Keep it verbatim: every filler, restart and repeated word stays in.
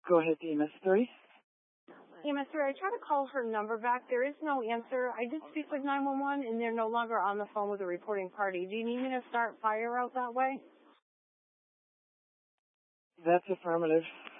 Go ahead, E M S three. E M S three, I tried to call her number back. There is no answer. I did speak with nine one one, and they're no longer on the phone with the reporting party. Do you need me to start fire out that way? That's affirmative.